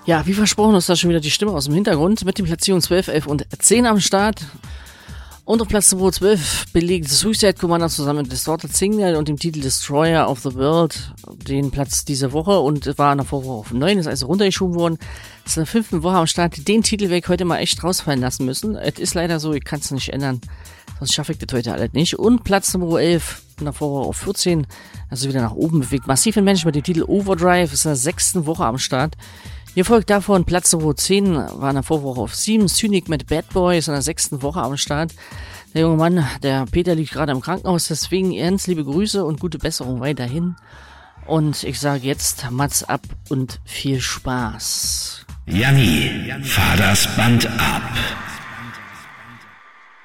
Ja, wie versprochen ist da schon wieder die Stimme aus dem Hintergrund mit den Platzierungen 12, 11 und 10 am Start. Und auf Platz Nummer 12 belegt Suicide Commander zusammen mit Distorted Signal und dem Titel Destroyer of the World den Platz diese Woche und war in der Vorwoche auf 9, ist also runtergeschoben worden. Ist in der 5. Woche am Start, den Titelweg heute mal echt rausfallen lassen müssen. Es ist leider so, ich kann es nicht ändern, sonst schaffe ich das heute alles nicht. Und Platz Nummer 11 in der Vorwoche auf 14, also wieder nach oben bewegt. Massive Mensch mit dem Titel Overdrive ist in der 6. Woche am Start. Hier folgt davon Platz Nummer 10, war in der Vorwoche auf 7. Cynic mit Bad Boy ist in der 6. Woche am Start. Der junge Mann, der Peter, liegt gerade im Krankenhaus, deswegen ganz liebe Grüße und gute Besserung weiterhin. Und ich sage jetzt, Mats ab und viel Spaß. Janni, fahr das Band ab.